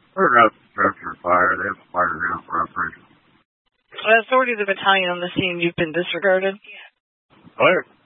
We're out to structure fire. They have a fire ground for operation. Authority of the battalion on the scene, you've been disregarded. Clear.